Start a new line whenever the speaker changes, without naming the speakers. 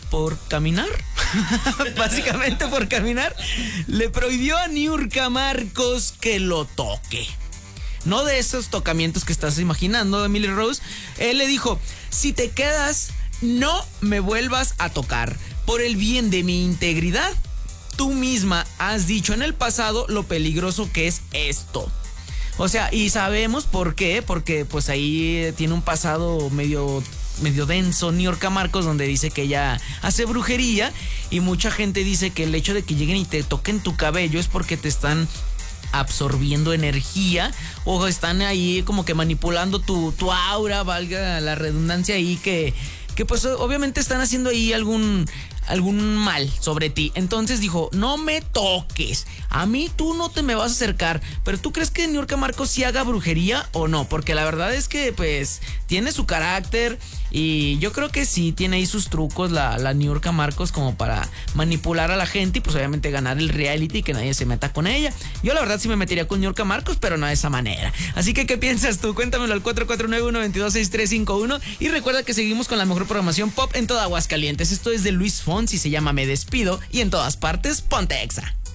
por caminar, básicamente por caminar, le prohibió a Niurka Marcos que lo toque. No de esos tocamientos que estás imaginando, Emily Rose. Él le dijo, si te quedas, no me vuelvas a tocar. Por el bien de mi integridad, tú misma has dicho en el pasado lo peligroso que es esto. O sea, y sabemos por qué, porque pues ahí tiene un pasado medio denso Niurka Marcos, donde dice que ella hace brujería, y mucha gente dice que el hecho de que lleguen y te toquen tu cabello es porque te están absorbiendo energía o están ahí como que manipulando tu aura, valga la redundancia ahí, que pues obviamente están haciendo ahí algún mal sobre ti. Entonces dijo, no me toques, a mí tú no te me vas a acercar. Pero ¿tú crees que Niurka Marcos sí haga brujería o no? Porque la verdad es que pues tiene su carácter y yo creo que sí tiene ahí sus trucos la Niurka Marcos como para manipular a la gente y pues obviamente ganar el reality y que nadie se meta con ella. Yo la verdad sí me metería con Niurka Marcos, pero no de esa manera. Así que ¿qué piensas tú? Cuéntamelo al 449-122-6351 y recuerda que seguimos con la mejor programación pop en toda Aguascalientes. Esto es de Luis Fonsi, se llama Me Despido y en todas partes ponte Exa.